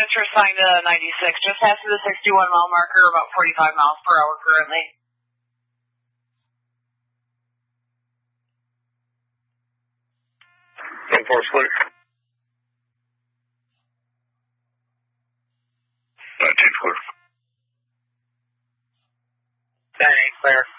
temperature assigned to 96, just after the 61 mile marker, about 45 miles per hour currently. Force clear. 19 clear. 10-8 clear.